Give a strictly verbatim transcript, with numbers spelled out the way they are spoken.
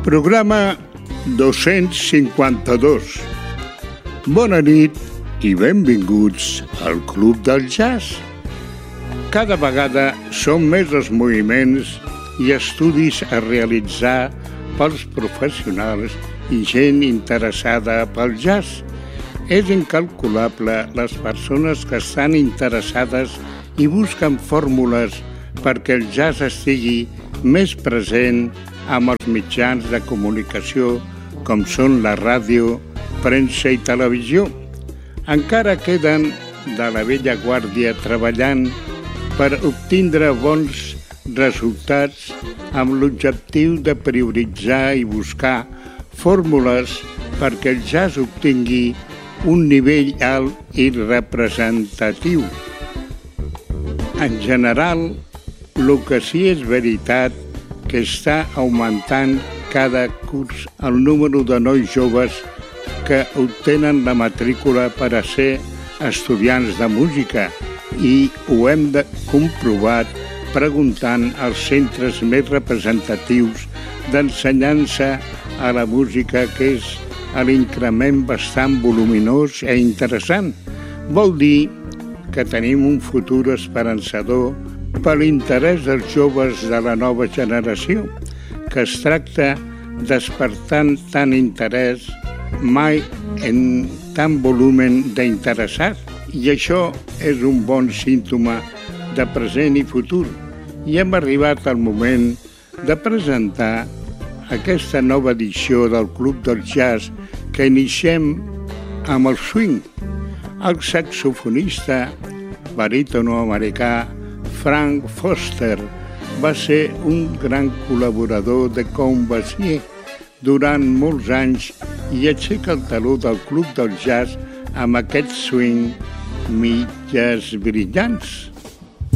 Programa dos-cents cinquanta-dos. Bona nit i benvinguts al Club del Jazz. Cada vegada són més els moviments i estudis a realitzar pels professionals i gent interessada pel jazz. És incalculable les persones que estan interessades i busquen fórmules perquè el jazz estigui més present amb els mitjans de comunicació com són la ràdio, premsa i televisió. Encara queden de la vella guàrdia treballant per obtindre bons resultats amb l'objectiu de prioritzar i buscar fórmules perquè el jazz obtingui un nivell alt i representatiu. En general, el que sí és veritat que està augmentant cada curs el número de nois joves que obtenen la matrícula per a ser estudiants de música i ho hem de comprovat preguntant als centres més representatius d'ensenyança a la música, que és l'increment bastant voluminós i interessant. Vol dir que tenim un futur esperançador per l'interès dels joves de la nova generació, que es tracta despertant tant interès mai en tant volumen d'interessats. I això és un bon símptoma de present i futur. I hem arribat al moment de presentar aquesta nova edició del Club del Jazz que iniciem amb el swing. El saxofonista barítono americà Frank Foster va ser un gran col·laborador de Count Basie durant molts anys i aixeca el taló del Club del Jazz amb aquest swing mitges brillants.